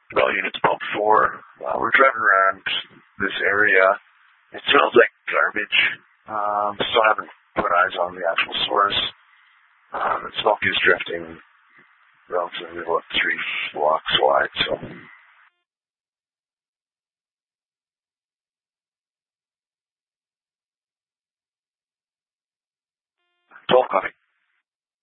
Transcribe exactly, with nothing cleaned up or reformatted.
Bell units pump four. Uh, we're driving around this area. It smells like garbage. Um, still haven't put eyes on the actual source. Um, the smoke is drifting relatively about three blocks wide, so. twelve copy.